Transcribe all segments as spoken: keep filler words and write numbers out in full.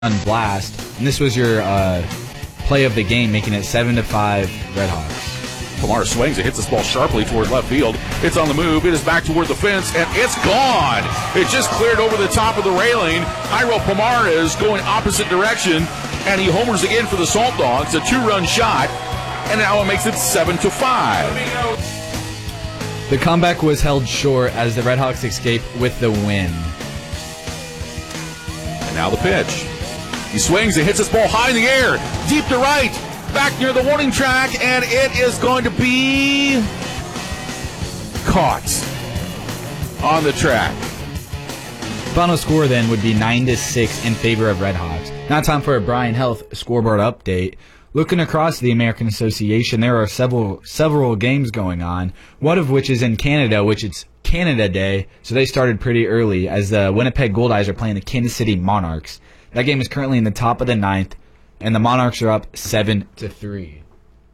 blast, and this was your uh, play of the game, making it seven to five Redhawks. Pomar swings. It hits this ball sharply toward left field. It's on the move. It is back toward the fence, and it's gone. It just cleared over the top of the railing. Jairo Pomar is going opposite direction, and he homers again for the Salt Dogs. A two-run shot, and now it makes it seven to five. The comeback was held short as the Redhawks escape with the win. And now the pitch. He swings. It hits this ball high in the air, deep to right. Back near the warning track, and it is going to be caught on the track. Final score then would be nine to six in favor of Redhawks. Now time for a Bryan Health scoreboard update. Looking across the American Association, there are several several games going on, one of which is in Canada, which it's Canada Day, so they started pretty early as the Winnipeg Goldeyes are playing the Kansas City Monarchs. That game is currently in the top of the ninth, and the Monarchs are up seven to three.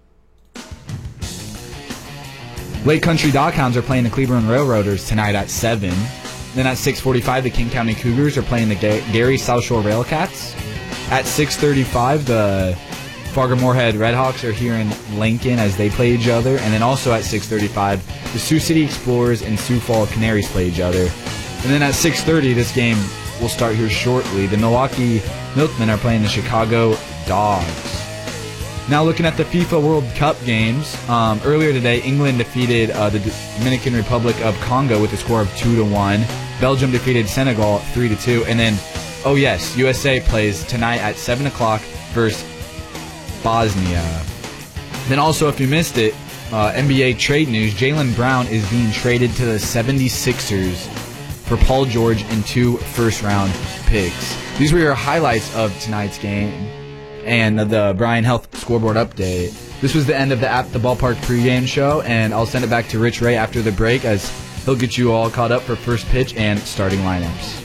Lake Country Doghounds are playing the Cleveland Railroaders tonight at seven. Then at six forty-five, the King County Cougars are playing the Gary South Shore Railcats. At six thirty-five, the Fargo-Moorhead Redhawks are here in Lincoln as they play each other. And then also at six thirty-five, the Sioux City Explorers and Sioux Falls Canaries play each other. And then at six thirty, this game will start here shortly. The Milwaukee Milkmen are playing the Chicago Dogs. Now looking at the FIFA World Cup games, um, earlier today, England defeated uh, the Dominican Republic of Congo with a score of two to one. Belgium defeated Senegal three to two, and then, oh yes, U S A plays tonight at seven o'clock versus Bosnia. Then also, if you missed it, uh, N B A trade news: Jaylen Brown is being traded to the seventy-sixers for Paul George and two first-round picks. These were your highlights of tonight's game and the Bryan Health scoreboard update. This was the end of the At the Ballpark pregame show, and I'll send it back to Rich Ray after the break as he'll get you all caught up for first pitch and starting lineups.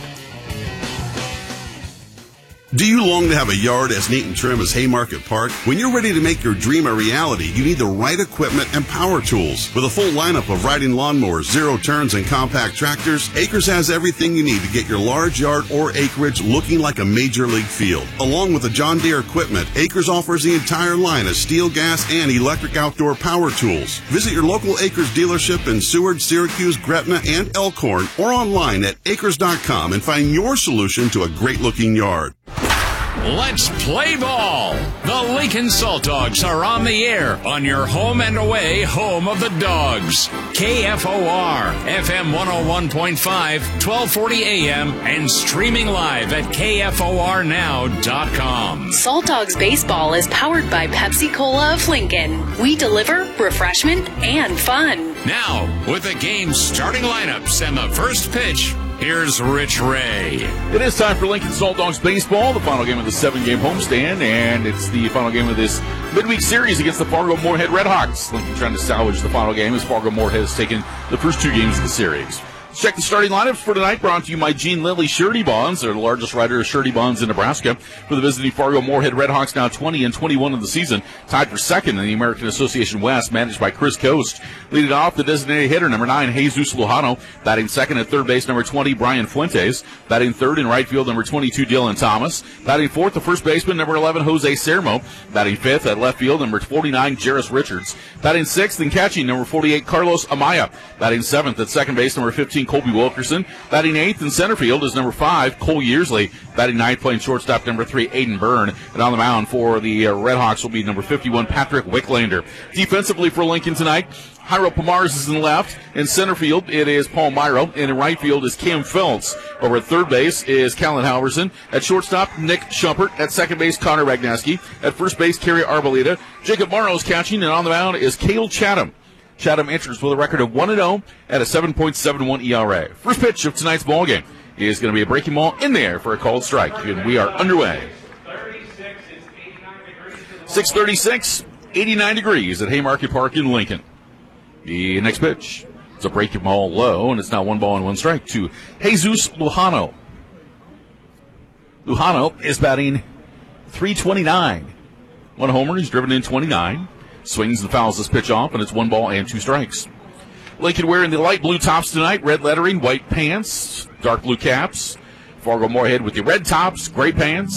Do you long to have a yard as neat and trim as Haymarket Park? When you're ready to make your dream a reality, you need the right equipment and power tools. With a full lineup of riding lawnmowers, zero turns, and compact tractors, Acres has everything you need to get your large yard or acreage looking like a major league field. Along with the John Deere equipment, Acres offers the entire line of steel, gas, and electric outdoor power tools. Visit your local Acres dealership in Seward, Syracuse, Gretna, and Elkhorn, or online at acres dot com and find your solution to a great-looking yard. Let's play ball. The Lincoln Salt Dogs are on the air on your home and away home of the Dogs. K F O R, F M one oh one point five, twelve forty A M, and streaming live at K F O R now dot com. Salt Dogs Baseball is powered by Pepsi Cola of Lincoln. We deliver refreshment and fun. Now, with the game's starting lineups and the first pitch, here's Rich Ray. It is time for Lincoln Salt Dogs Baseball, the final game of the seven-game homestand, and it's the final game of this midweek series against the Fargo-Moorhead Redhawks. Lincoln trying to salvage the final game as Fargo-Moorhead has taken the first two games of the series. Let's check the starting lineups for tonight, brought to you by Gene Lilly Surety Bonds. They're the largest writer of surety bonds in Nebraska. For the visiting Fargo-Moorhead Redhawks, now twenty and twenty-one of the season, tied for second in the American Association West, managed by Chris Coast. Leading off, the designated hitter, number nine, Jesus Lujano. Batting second at third base, number twenty, Brian Fuentes. Batting third in right field, number twenty-two, Dylan Thomas. Batting fourth, the first baseman, number eleven, Jose Sermo. Batting fifth at left field, number forty-nine, Jarris Richards. Batting sixth and catching, number forty-eight, Carlos Amaya. Batting seventh at second base, number fifteen, Colby Wilkerson. Batting eighth in center field is number five, Cole Yearsley. Batting ninth, playing shortstop, number three, Aiden Byrne. And on the mound for the uh, Redhawks will be number fifty-one, Patrick Wicklander. Defensively for Lincoln tonight, Jairo Pomars is in left. In center field, it is Paul Myro. And in right field is Cam Phelps. Over at third base is Callan Halverson. At shortstop, Nick Schumpert. At second base, Connor Ragnaski. At first base, Kerry Arboleda. Jacob Morrow's catching, and on the mound is Cale Chatham. Chatham enters with a record of one and oh at a seven point seven one E R A. First pitch of tonight's ballgame is going to be a breaking ball in there for a called strike, and we are underway. six thirty-six, eighty-nine degrees at Haymarket Park in Lincoln. The next pitch is a breaking ball low, and it's now one ball and one strike to Jesus Lujano. Lujano is batting three twenty-nine. One homer, he's driven in twenty-nine. Swings and fouls this pitch off, and it's one ball and two strikes. Lincoln wearing the light blue tops tonight, red lettering, white pants, dark blue caps. Fargo Moorhead with the red tops, gray pants,